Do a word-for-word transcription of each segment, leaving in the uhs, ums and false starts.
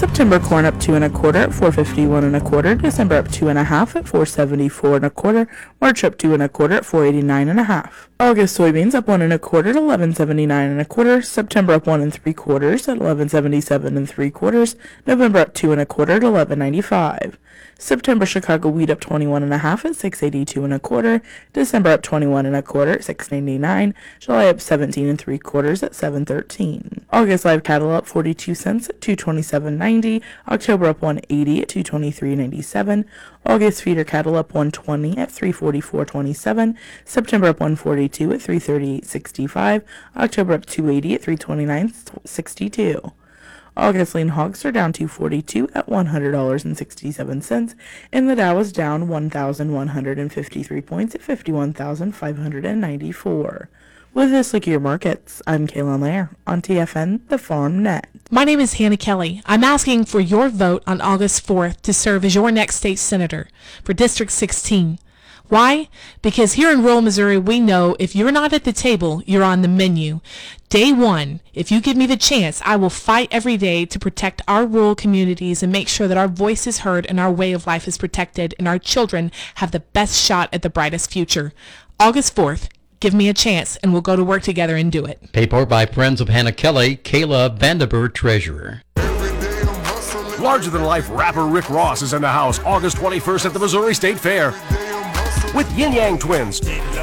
September corn up two and a quarter at four fifty-one and a quarter. December up two and a half at four seventy-four and a quarter. March up two and a quarter at four eighty-nine and a half. August soybeans up one and a quarter at eleven seventy-nine and a quarter. September up one and three quarters at eleven seventy-seven and three quarters. November up two and a quarter at eleven ninety-five. September Chicago wheat up twenty-one and a half at six eighty-two and a quarter. December up twenty-one and a quarter at six ninety-nine. July up seventeen and three quarters at seven thirteen. August live cattle up forty-two cents at two twenty-seven ninety. October up one eighty at two twenty-three ninety-seven. August feeder cattle up one twenty at three forty-four twenty-seven. September up one forty-two at three thirty-eight sixty-five. October up two eighty at three twenty-nine sixty-two. August lean hogs are down two forty-two at one hundred dollars and sixty-seven cents, and the Dow is down one thousand one hundred fifty-three points at fifty-one thousand five hundred ninety-four. With this look at your markets, I'm Kaylin Lair on T F N, the Farm Net. My name is Hannah Kelly. I'm asking for your vote on August fourth to serve as your next state senator for District sixteen. Why? Because here in rural Missouri, we know if you're not at the table, you're on the menu. Day one, if you give me the chance, I will fight every day to protect our rural communities and make sure that our voice is heard and our way of life is protected and our children have the best shot at the brightest future. August fourth, give me a chance and we'll go to work together and do it. Paid for by Friends of Hannah Kelly, Kayla Vanderburg, Treasurer. Larger-than-life rapper Rick Ross is in the house August twenty-first at the Missouri State Fair with Yin Yang Twins,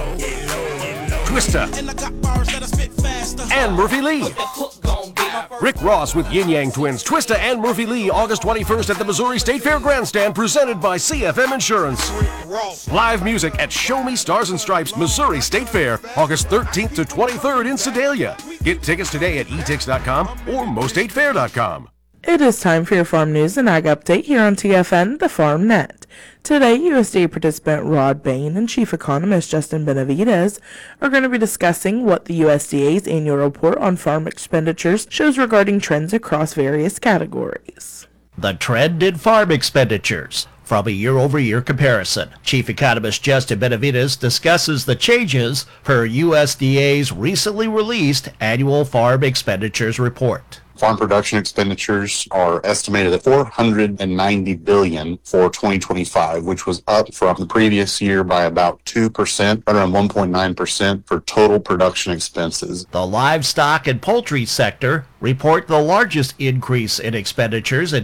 Twista, and Murphy Lee. Rick Ross with Yin Yang Twins, Twista, and Murphy Lee August twenty-first at the Missouri State Fair Grandstand, presented by C F M Insurance. Live music at Show Me Stars and Stripes Missouri State Fair August thirteenth to twenty-third in Sedalia. Get tickets today at e tix dot com or most state fair dot com. It is time for your farm news and ag update here on T F N, the Farm Net. Today, U S D A participant Rod Bain and Chief Economist Justin Benavides are going to be discussing what the U S D A's annual report on farm expenditures shows regarding trends across various categories. The trend in farm expenditures from a year-over-year comparison. Chief Economist Justin Benavides discusses the changes per U S D A's recently released annual farm expenditures report. Farm production expenditures are estimated at four hundred ninety billion dollars for twenty twenty-five, which was up from the previous year by about two percent, around one point nine percent for total production expenses. The livestock and poultry sector report the largest increase in expenditures in